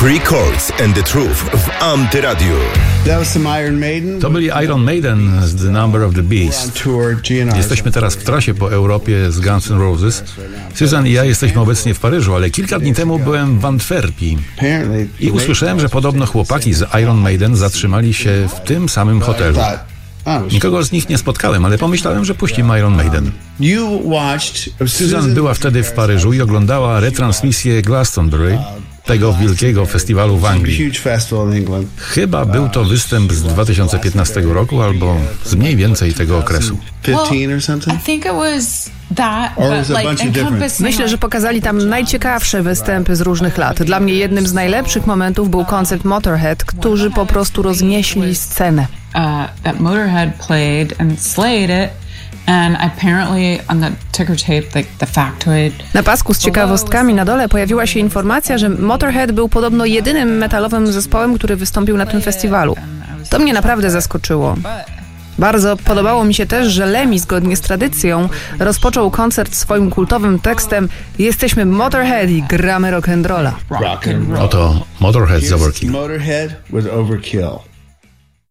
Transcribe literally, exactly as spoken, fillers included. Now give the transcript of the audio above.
Three Chords and the Truth w Antyradiu. To byli Iron Maiden z The Number of the Beast. Jesteśmy teraz w trasie po Europie z Guns N' Roses. Susan i ja jesteśmy obecnie w Paryżu, ale kilka dni temu byłem w Antwerpii i usłyszałem, że podobno chłopaki z Iron Maiden zatrzymali się w tym samym hotelu. Nikogo z nich nie spotkałem, ale pomyślałem, że puścimy Iron Maiden. Susan była wtedy w Paryżu i oglądała retransmisję Glastonbury, tego wielkiego festiwalu w Anglii. Chyba był to występ z dwa tysiące piętnastego roku albo z mniej więcej tego okresu. Myślę, że pokazali tam najciekawsze występy z różnych lat. Dla mnie jednym z najlepszych momentów był koncert Motorhead, którzy po prostu roznieśli scenę. That Motorhead played and slayed it. And apparently on the ticker tape, like the factoid. Na pasku z ciekawostkami na dole pojawiła się informacja, że Motorhead był podobno jedynym metalowym zespołem, który wystąpił na tym festiwalu. To mnie naprawdę zaskoczyło. Bardzo podobało mi się też, że Lemmy zgodnie z tradycją rozpoczął koncert swoim kultowym tekstem: jesteśmy Motorhead i gramy rock'n'rolla. Oto Motorhead z Overkill. Motorhead with Overkill.